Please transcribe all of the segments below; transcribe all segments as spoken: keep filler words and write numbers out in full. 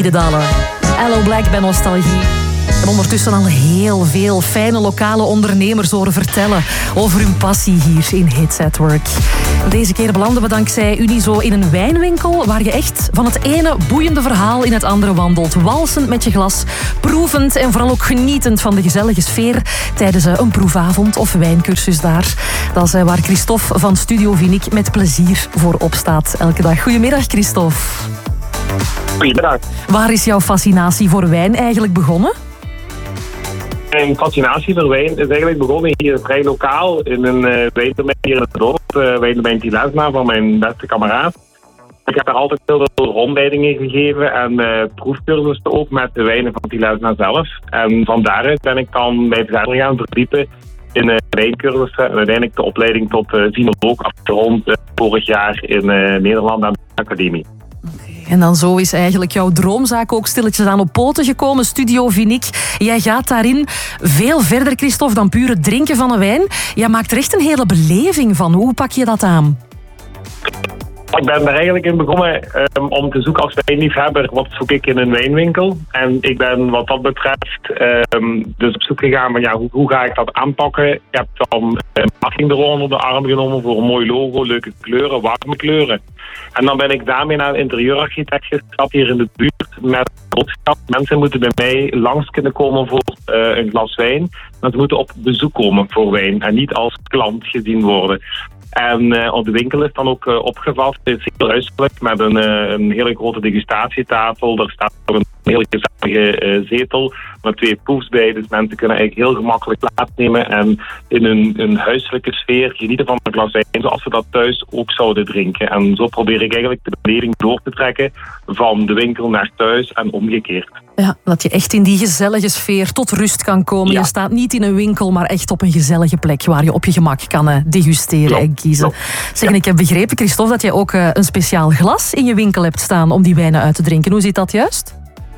Dalen. Hello Black bij Nostalgie. En ondertussen al heel veel fijne lokale ondernemers horen vertellen over hun passie hier in Hits at Work. Deze keer belanden we dankzij Unizo in een wijnwinkel waar je echt van het ene boeiende verhaal in het andere wandelt. Walsend met je glas, proevend en vooral ook genietend van de gezellige sfeer tijdens een proefavond of wijncursus daar. Dat is waar Christophe van Studio Vinic met plezier voor opstaat elke dag. Goedemiddag Christophe. Goedemiddag. Waar is jouw fascinatie voor wijn eigenlijk begonnen? Mijn fascinatie voor wijn is eigenlijk begonnen hier vrij lokaal in een uh, wijndomein hier in het dorp, uh, wijndomein Tilesma van mijn beste kameraad. Ik heb daar altijd heel veel rondleidingen gegeven en uh, proefcursussen ook met de wijnen van Tilesma zelf. En van daaruit ben ik dan mij verder gaan verdiepen in uh, wijncursussen en uiteindelijk de opleiding tot uh, sinoloog afgerond uh, vorig jaar in uh, Nederland aan de academie. En dan zo is eigenlijk jouw droomzaak ook stilletjes aan op poten gekomen, Studio Vinic. Jij gaat daarin veel verder, Christophe, dan puur het drinken van een wijn. Jij maakt er echt een hele beleving van. Hoe pak je dat aan? Ik ben er eigenlijk in begonnen um, om te zoeken als wijnliefhebber. Wat zoek ik in een wijnwinkel? En ik ben wat dat betreft um, dus op zoek gegaan van ja, hoe, hoe ga ik dat aanpakken? Ik heb dan een marketing onder de arm genomen voor een mooi logo, leuke kleuren, warme kleuren. En dan ben ik daarmee naar een interieurarchitect gestapt hier in de buurt met boodschap. Mensen moeten bij mij langs kunnen komen voor uh, een glas wijn. Maar ze moeten op bezoek komen voor wijn en niet als klant gezien worden. En uh, op de winkel is dan ook uh, opgevat. Het is heel huiselijk met een, uh, een hele grote degustatietafel. Er staat ook een hele gezellige uh, zetel met twee poefs bij. Dus mensen kunnen eigenlijk heel gemakkelijk plaatsnemen en in een, een huiselijke sfeer genieten van een glas wijn zoals we dat thuis ook zouden drinken. En zo probeer ik eigenlijk de beleving door te trekken van de winkel naar thuis en omgekeerd. Ja, dat je echt in die gezellige sfeer tot rust kan komen. Ja. Je staat niet in een winkel, maar echt op een gezellige plek waar je op je gemak kan uh, degusteren Klop. en kiezen. Klop. Zeg, ja. Ik heb begrepen, Christophe, dat jij ook uh, een speciaal glas in je winkel hebt staan om die wijnen uit te drinken. Hoe zit dat juist?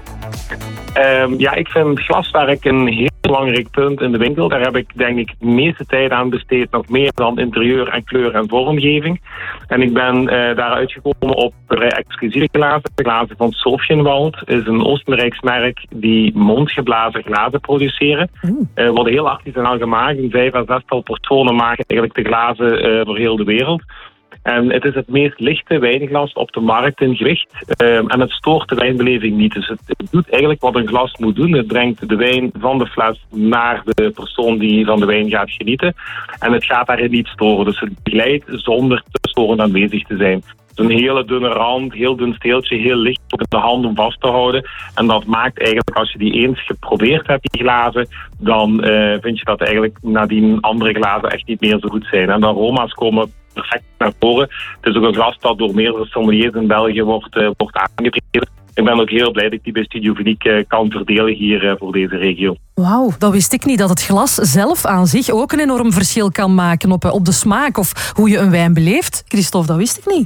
Um, ja, ik vind glaswerk een heel belangrijk punt in de winkel. Daar heb ik denk ik de meeste tijd aan besteed, nog meer dan interieur en kleur en vormgeving. En ik ben uh, daar uitgekomen op vrij exclusieve glazen. De glazen van Sophienwald is een Oostenrijks merk die mondgeblazen glazen produceren. Mm. Uh, worden heel artisanaal gemaakt. In vijf à zestal personen maken eigenlijk de glazen uh, voor heel de wereld. En het is het meest lichte wijnglas op de markt in gewicht. Uh, en het stoort de wijnbeleving niet. Dus het, het doet eigenlijk wat een glas moet doen. Het brengt de wijn van de fles naar de persoon die van de wijn gaat genieten. En het gaat daarin niet storen. Dus het begeleidt zonder te storend aanwezig te zijn. Het is een hele dunne rand, heel dun steeltje, heel licht op de hand om vast te houden. En dat maakt eigenlijk, als je die eens geprobeerd hebt, die glazen, dan uh, vind je dat eigenlijk nadien andere glazen echt niet meer zo goed zijn. En de aroma's komen perfect naar voren. Het is ook een glas dat door meerdere sommeliers in België wordt, uh, wordt aangeprezen. Ik ben ook heel blij dat ik die bij Studio Vinic uh, kan verdelen hier uh, voor deze regio. Wauw, dat wist ik niet. Dat het glas zelf aan zich ook een enorm verschil kan maken op, op de smaak of hoe je een wijn beleeft. Christophe, dat wist ik niet.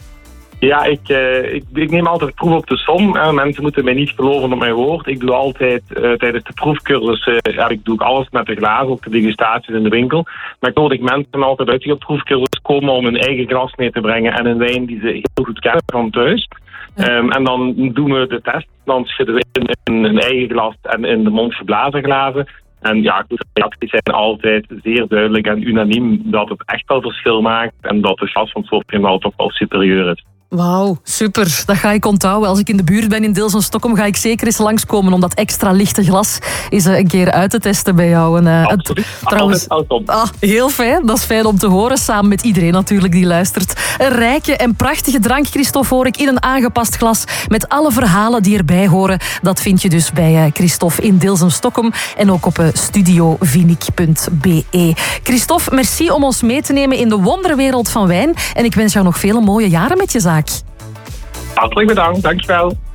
Ja, ik, uh, ik, ik neem altijd proef op de som. Uh, mensen moeten mij niet geloven op mijn woord. Ik doe altijd uh, tijdens de proefcursus, uh, ja, ik doe alles met de glazen, ook de degustaties in de winkel. Maar ik nodig mensen altijd uit die op proefcursus komen om hun eigen glas mee te brengen en een wijn die ze heel goed kennen van thuis. Um, en dan doen we de test. Dan schudden we in, in een eigen glas en in de mond geblazen glazen. En ja, de reacties zijn altijd zeer duidelijk en unaniem dat het echt wel verschil maakt en dat de glas van Sophienwald toch wel superieur is. Wauw, super. Dat ga ik onthouden. Als ik in de buurt ben in Deels en Stockholm, ga ik zeker eens langskomen om dat extra lichte glas eens een keer uit te testen bij jou. En, uh, Absoluut. Trouwens, ah, heel fijn. Dat is fijn om te horen, samen met iedereen natuurlijk die luistert. Een rijke en prachtige drank, Christophe, hoor ik, in een aangepast glas met alle verhalen die erbij horen. Dat vind je dus bij uh, Christophe in Deels en Stockholm en ook op uh, studio vinic punt b e. Christophe, merci om ons mee te nemen in de wonderwereld van wijn. En ik wens jou nog vele mooie jaren met je zaak. Hartelijk bedankt, dankjewel.